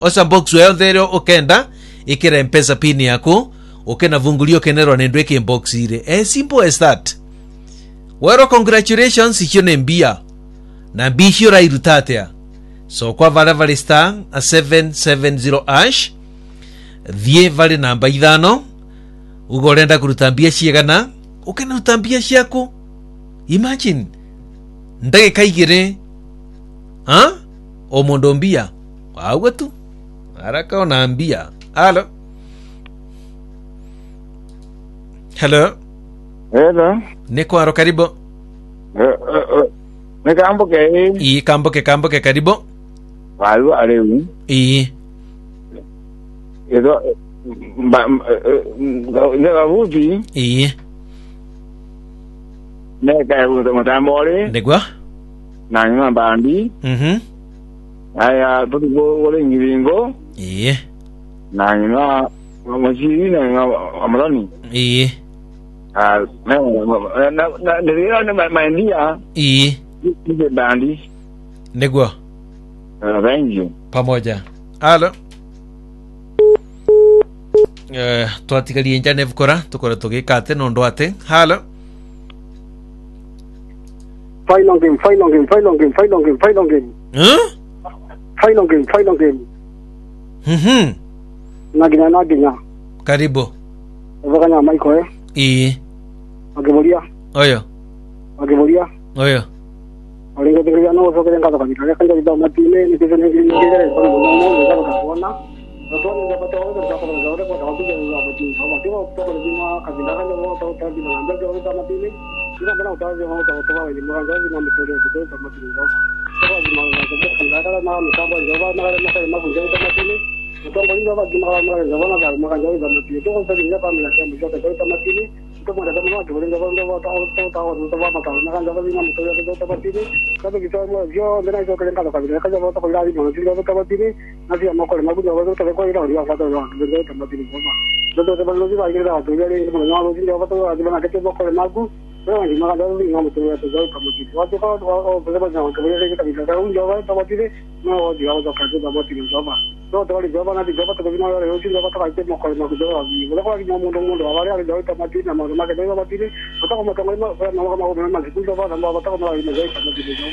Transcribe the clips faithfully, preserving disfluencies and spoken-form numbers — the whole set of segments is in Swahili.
osa box wewe ndero okenda ikira M-Pesa pin yako okena vungulio kenero nendweke box ile. As simple as that. Wero congratulations ikione mbia na bishio rairutate. So kwa vale vale star a seven seven zero ash vie vale namba ithano ugorenda kurutambia ciegana ukena rutambia ciako. Imagine ndage kaigire ha o mondo mbia wawe tu haraka unaambia halo hello hello niko aro karibu ne kambo ke i kambo ke kambo ke karibu walu aleu i edo ne avuti i ne ka mutambole ndegwa na nyuma bandi mhm aya tutu wole ngiringo i na nyuma machiri na amalani i ah na na na na maindia i ni bandi ndegwa rangi pamoja halo eh twatigalie njane vukora tukora tugikate nondo ate halo final game final game final game final game final game huh final game final game mhm nagina nagina karibu vakanya maiko eh i agevolia oyo agevolia oyo alinga tinga no so kenga ka kita kanja kita matine ni tene ni ngere ko no no no ka ka kuona to ni ga pato ko ka ka ko ko ko ko ya matine so matine to ko ni ma ka kita kanja ko to to di na nda ko ka matine ina bana to je mo to to ba ni mo ga ni ma mitore ko to matine ko to ba ni ma ga ko ka ka na ni ka ba jo ba na na ka ma ko je to matine to ko ni ba di ma ga ma ga na ga ma ga jo ba matine to ko sa ni pa mi la ka mi jo to matine to mo da mo to ni ga ba ndo ba to to to to ba ma ka na ga jo ba ni ma mitore ko to matine kada kita mo yo ndena jo kalen kala kabila kaja mo to ko ila mo silo to matine na sia mo ko ma ku jo to ko ila ri fa to ro ndo to matine ko ma ndo to ba lo ji ba ira to ya ri mo no lo ji jo to adi bana ke mo ko ma ku ro ni ma ga lo ni mo to ya to jo to matine wa to ko o ba ba jo ko ri ke kabila ka un jo ba to matine no o ji ga to ka to matine jo ba to to ri jo ba na di jo ba to bi no ro ji jo ba to ka ke mo ko ma ku jo ni mo ko ni mo ndo mo ndo ba ri jo to matine mo ma ke do matine to ko mo to mo mo ma ma ma ma ku jo ba ma ba to mo ri jo to matine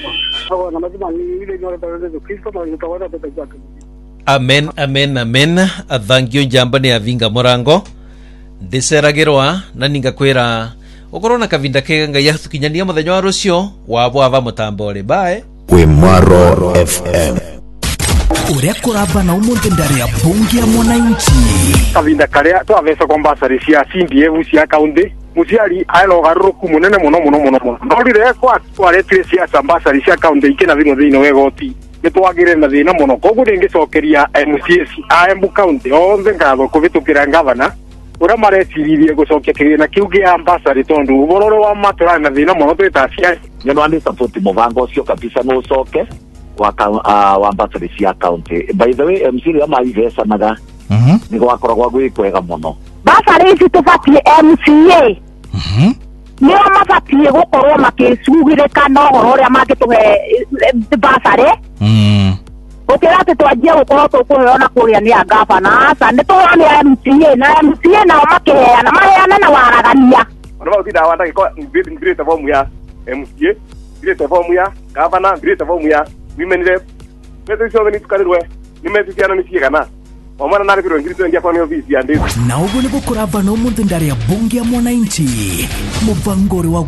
amen amen amen athangio njamba ni avinga morango ndiceragirwa na ninga kwira ukorona kavinda ke ngai yatukinyania muthenya wa rucio wabo ava mutambore bae we Mwaro F M uria kuraba na umunthi ndari ya bungi ya mwananchi kavinda karia to avesa kombasari cia C D F cia kaunti musiari ailo garuruku munene muno muno muno muno ndorire kwa twaretire cia ambassador cia kaunti ikena thino thino wegoti nitwagire na thina muno koguo ningicokeria M C S a Embu County onthe ngatho kuvitukira gavana ura mareciririe gucokia kigina kiu gia ambassador tondu ubororo wa matura na thina muno twitacia nyono andi support muvango ucio kabisa no ucoke wa wa ambassador cia county. By the way M C ya maivesa naga mhm ni gwakoragwa gwikwega muno basari ici tubatie M C A mhm ni amabatie gukorwo makicugirika no horo ria mangituhe basari mhm ukira ati twanjie gukorwo tukuheana kuria ni agavana asa ni tuone M C A na M C A nao makiheana maheana na waragania ona ba utinda wanda ko ngirite form ya M C A ngirite form ya gavana ngirite form ya women rep meto sio ni tukarirwe ni meto ciana ni ciegana omana nari biro ngirite ngia kwa ni office ya ndizi na ugo ni gukuraba na umunthi ndari ya bungi ya mwananchi muvangori wa